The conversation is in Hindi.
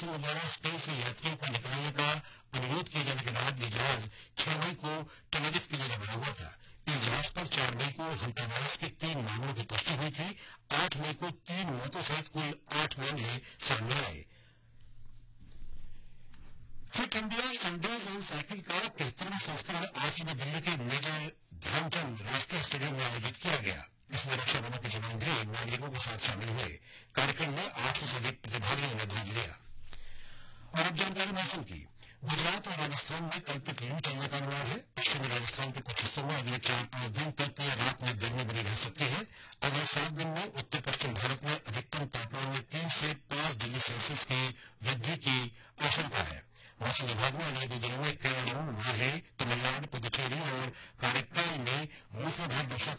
सिंह द्वारा स्पेन से यात्रियों को निकालने का अनुरोध किए जाने के बाद यह जहाज 6 मई को टेनेरिफ के लिए रवाना हुआ था। इस जहाज पर 4 मई को हंटावायरस के 3 मामलों की पुष्टि हुई थी। 8 मई को 3 मौतों सहित कुल 8 मामले सामने आए। Fit India Sundays on cycle का 73वां संस्करण आज सुबह दिल्ली के मेजर ध्यानचंद राष्ट्रीय स्टेडियम में आयोजित किया गया। इसमें रक्षा बलों के जवान भी नागरिकों के साथ शामिल हुए। कार्यक्रम में 800 से अधिक प्रतिभागियों ने भाग लिया। और अब जानकारी मौसम की। गुजरात और राजस्थान में कल तक लू चलने का अनुमान है। पश्चिमी राजस्थान के कुछ हिस्सों में अगले 4-5 दिन तक रात में गर्मी बनी रह सकती है। अगले 7 दिन में उत्तर पश्चिम भारत में अधिकतम तापमान में 3 से 5 डिग्री सेल्सियस की वृद्धि की आशंका है। मौसम विभाग ने अगले 2 दिनों में केरल, माहे, तमिलनाडु, पुदुचेरी और कारेक्काल में मूसलाधार वर्षा